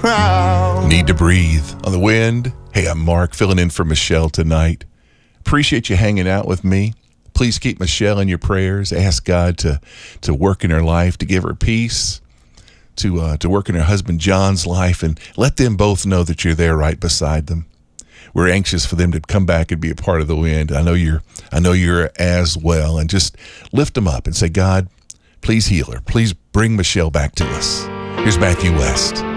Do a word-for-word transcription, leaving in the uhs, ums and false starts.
crown. Need to breathe on the wind. Hey, I'm Mark, filling in for Michelle tonight. Appreciate you hanging out with me. Please keep Michelle in your prayers. Ask God to, to work in her life, to give her peace, to uh, to work in her husband John's life, and let them both know that you're there right beside them. We're anxious for them to come back and be a part of the wind. I know you're I know you're as well. And just lift them up and say, God, please heal her. Please bring Michelle back to us. Here's Matthew West.